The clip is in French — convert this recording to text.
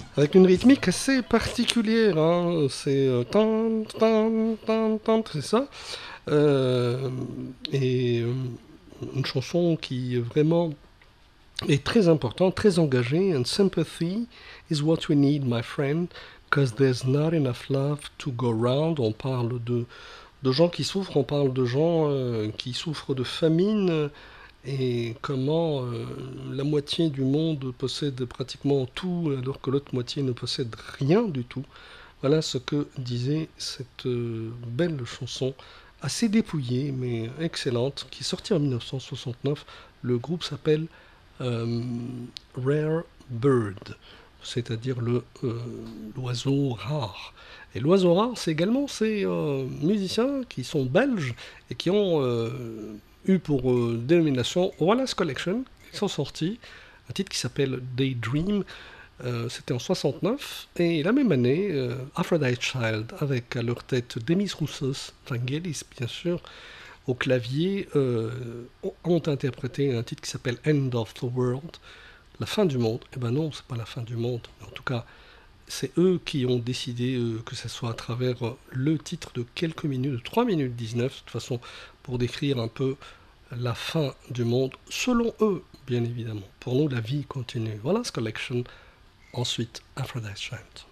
avec une rythmique assez particulière, hein. C'est tan, tan, tan, tan, c'est ça. Euh, et une chanson qui vraiment est très importante, très engagée. And sympathy is what we need, my friend, because there's not enough love to go round. On parle de gens qui souffrent, on parle de gens qui souffrent de famine et comment la moitié du monde possède pratiquement tout alors que l'autre moitié ne possède rien du tout. Voilà ce que disait cette belle chanson, assez dépouillée mais excellente, qui est sortie en 1969. Le groupe s'appelle euh, Rare Bird, c'est-à-dire l'oiseau rare. Et l'oiseau rare, c'est également ces musiciens qui sont belges et qui ont eu pour dénomination Wallace Collection. Ils sont sortis un titre qui s'appelle Daydream. C'était en 69 et la même année, Aphrodite Child avec à leur tête Demis Roussos, Vangelis bien sûr, au clavier, ont interprété un titre qui s'appelle End of the World, la fin du monde. Eh ben non, c'est pas la fin du monde. En tout cas, c'est eux qui ont décidé que ce soit à travers le titre de quelques minutes, de 3 minutes 19, de toute façon, pour décrire un peu la fin du monde, selon eux, bien évidemment. Pour nous, la vie continue. Voilà ce collection. Ensuite, Aphrodite Child.